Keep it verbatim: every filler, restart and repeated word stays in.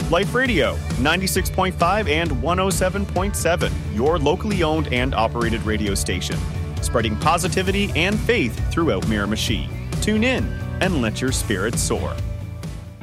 Life Radio, ninety-six point five and one oh seven point seven, your locally owned and operated radio station, spreading positivity and faith throughout Miramichi. Tune in and let your spirits soar.